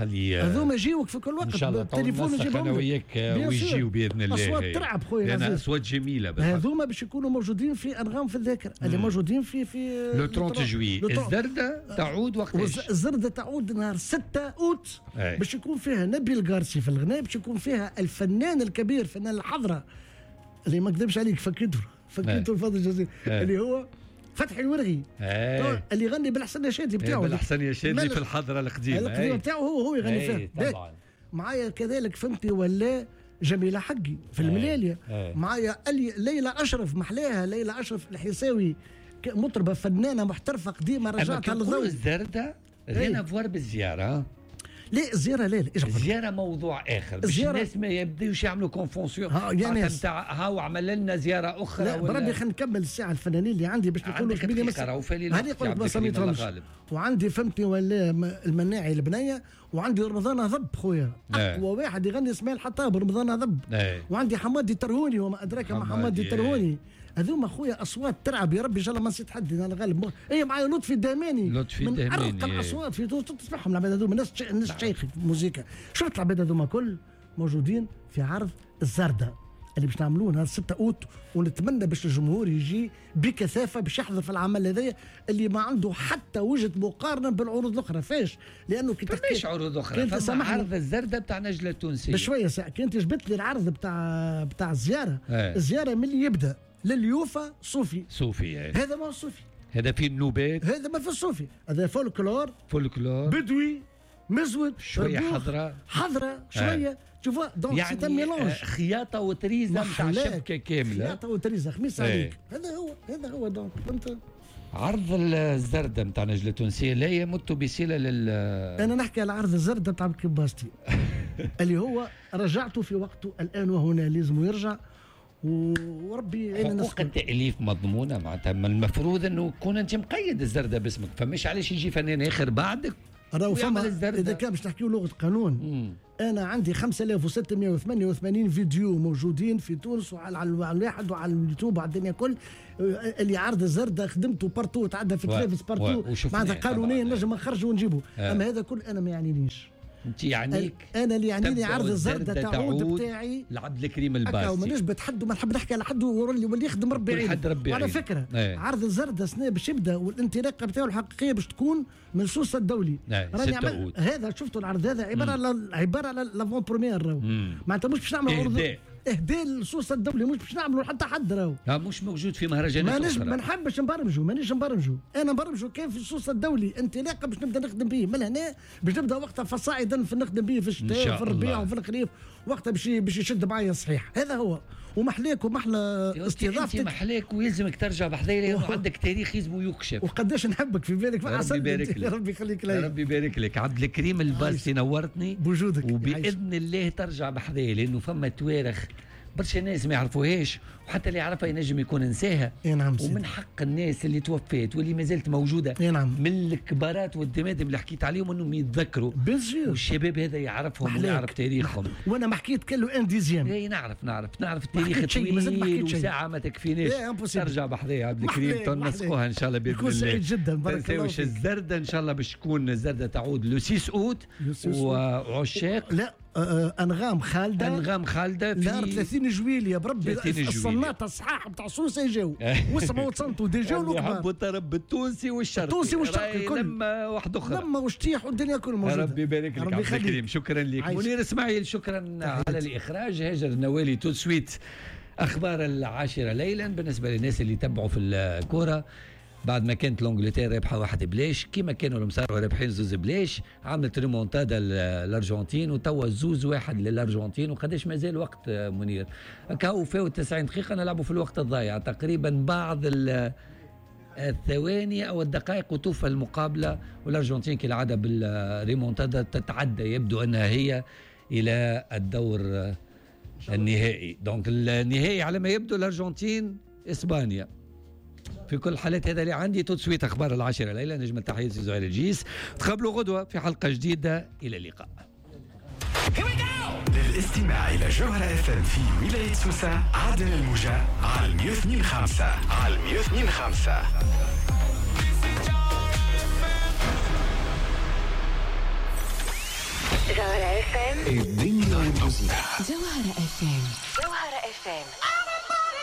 Speaker 2: هذوما يجيوك في كل وقت
Speaker 1: بالتليفون نجيبهم انا وياك ويجيو باذن الله.
Speaker 2: اصوات ترعب خويا
Speaker 1: العزيز، اصوات جميله.
Speaker 2: هذوما باش يكونوا موجودين في انغام في الذاكره اللي موجودين في
Speaker 1: لو 30 جويي. الزرده تعود وقتاش؟
Speaker 2: الزرده تعود نهار 6 اوت باش يكون فيها نبيل القارسي في الغناء، باش يكون فيها الفنان الكبير فنان الحضره اللي ما كذبش عليك فكيته الفضل الجزيل اللي هو فتحي الورغي اللي يغني بالحسن يشادي بتاعه.
Speaker 1: بالحسن يشادي في الحضره القديمه
Speaker 2: بتاعه هو يغني فيها. معايا كذلك فهمتي ولا جميله حقي في الملاليه. معايا ليلى اشرف محلاها، ليلى اشرف الحساوي مطربه فنانه محترفه قديمه رجعتها للضوء.
Speaker 1: الزرده غير فوار بالزياره.
Speaker 2: لا الزياره لا
Speaker 1: الزياره موضوع اخر باش الناس ما يبداوش يعملوا كونفونسيون نتاع هاو عمل لنا زياره اخرى.
Speaker 2: لا بربي خلينا نكمل الساعه الفنانين اللي عندي باش نقولوا شبيلي هذه قلت ما سميتهمش. وعندي فهمتني ولا المناعي البنيه، وعندي رمضان ضب خويا اقوى واحد يغني اسماعيل حطاب رمضان ضب. وعندي حمادي ترهوني وما ادراك ما حمادي ترهوني. هذوما خويا اصوات ترعب يا ربي ان شاء الله ما نسيت حد انا غالب. اي معايا لطفي الداماني من ارقى الاصوات في تونس تسمعهم العباد هذوما ناس شيخ في الموسيقى. شفت العباد هذوما كل موجودين في عرض الزرده اللي باش نعملوه نهار 6 اوت. ونتمنى باش الجمهور يجي بكثافه باش يحضر في العمل هذايا اللي ما عنده حتى وجه مقارنه بالعروض الاخرى. فاش؟ لانه كي
Speaker 1: مش عروض اخرى فما عرض الزرده بتاع نجله التونسيه
Speaker 2: بشويه ساعه. كنت جبت لي العرض بتاع الزياره. الزياره من اللي يبدا لليوفا صوفي هذا ما هو صوفي،
Speaker 1: هذا في النوبات،
Speaker 2: هذا ما في الصوفي، هذا فولكلور
Speaker 1: بدوي
Speaker 2: مزود
Speaker 1: شويه
Speaker 2: حضره شويه تشوفوا دونك
Speaker 1: يعني سي ميلونج خياطه وتريزه نتاع شبكه كامله.
Speaker 2: خياطه وتريزه خميس عليك. هذا هو دونك فهمت.
Speaker 1: عرض الزردة نتاع نجلة التونسية لا يمت بصلة
Speaker 2: أنا نحكي على عرض الزردة نتاع كيباستي اللي هو رجعته في وقته الآن وهنا لازم يرجع وربي
Speaker 1: حقوق التأليف مضمونة معناتها المفروض أنه يكون أنت مقيد الزردة باسمك فمش علاش يجي فنان آخر بعدك
Speaker 2: راهو فما إذا كان باش نحكيو لغة قانون أنا عندي 5688 فيديو موجودين في تونس وعلى الواحد وعلى اليوتيوب وعلى الدنيا كل اللي عرض الزردة خدمته بارتو تعدى في تلفز بارتو معناتها قانونيا نجم نخرجه ونجيبه أما هذا كل أنا ما يعنينيش.
Speaker 1: انت يعنيك
Speaker 2: انا اللي يعنيني عرض الزردة تعود بتاعي
Speaker 1: لعبد الكريم الباسي
Speaker 2: ما نجبت حد وما نحب نحكي على حد واللي يخدم ربي يعين. وعلى فكره عرض الزردة سنة باش يبدا والانطلاقه بتاعه الحقيقيه باش تكون من سوسه الدولي.
Speaker 1: راني
Speaker 2: هذا شفتوا العرض هذا عباره على لافون بروميير معناتها مش باش نعمل عرض اهداء للسوسه الدولي مش باش نعملوا حتى حد راهو
Speaker 1: مش موجود في مهرجانات
Speaker 2: اخرى. ما نحبش نبرمجوا مانيش نبرمجوا انا نبرمجوا كيف في السوسه الدولي انطلاقه باش نبدا نخدم به من هنا باش نبدا وقتها فصاعدا في نخدم به في الشتاء وفي الربيع وفي الخريف وقتها باش يشد معايا صحيح. هذا هو ومحليك ومحلى استضافتك
Speaker 1: انت محليك ويلزمك ترجع بحذايا لانه عندك تاريخ يلزم يكشف
Speaker 2: وقداش نحبك في بالك
Speaker 1: ربي يبارك لك.
Speaker 2: ربي يخليك
Speaker 1: لي ربي يبارك لك. عبد الكريم الباسي نورتني
Speaker 2: بوجودك
Speaker 1: وباذن الله ترجع بحذايا لانه فما توارخ برشا ناس ما يعرفوهاش وحتى اللي يعرفها ينجم يكون نساها.
Speaker 2: نعم
Speaker 1: ومن حق الناس اللي توفات واللي ما زالت موجوده
Speaker 2: نعم.
Speaker 1: من الكبارات والدمادم اللي حكيت عليهم انهم يتذكروا والشباب هذا يعرفهم ويعرف تاريخهم.
Speaker 2: وانا ما حكيت كله ان ديزيام.
Speaker 1: اي نعرف التاريخ طويل وساعه ما تكفيناش ترجع بحذايا عبد الكريم تنسقوها ان شاء الله باذن الله.
Speaker 2: سعيد جدا بارك الله
Speaker 1: فيك. الزردة ان شاء الله باش تكون الزردة تعود لو 6 اوت وعشاق
Speaker 2: لا انغام خالده
Speaker 1: في
Speaker 2: نهار 30 جويليا بربي الصناطه الصحاح بتاع سوسه يجاو وسمعوا تصنتوا دي جاو
Speaker 1: يحبوا الطرب التونسي والشرقي
Speaker 2: الكل
Speaker 1: لما واحد اخرى
Speaker 2: لما وشتيح والدنيا كل موجوده.
Speaker 1: ربي يبارك لك عبد الكريم شكرا لك. منير اسماعيل شكرا على الاخراج. هاجر نوالي تو سويت اخبار 10 ليلا. بالنسبه للناس اللي تبعوا في الكره بعد ما كانت لونجلتير رابحه 1-0 كيما كانوا المصاروا رابحين 2-0 عملت ريمونتادا الارجنتين وتوا 2-1 للارجنتين. وقداش مازال وقت منير هكا فاو 90 دقيقه نلعبوا في الوقت الضايع تقريبا بعض الثواني او الدقائق وتوفى المقابله والارجنتين كالعاده بالريمونتادا تتعدى يبدو انها هي الى الدور النهائي. دونك النهائي على ما يبدو الارجنتين اسبانيا. في كل الحالات هذا اللي عندي تو سويت اخبار 10 ليله. نجم تحياتي زهير الجيس. تقابلوا غدوه في حلقه جديده. الى اللقاء.
Speaker 3: للاستماع الى جوهرة FM في ولايه سوسه عدن الموجة على 102.5 على 102.5.
Speaker 4: جوهرة FM
Speaker 3: الدنيا والموسيقى.
Speaker 4: جوهرة FM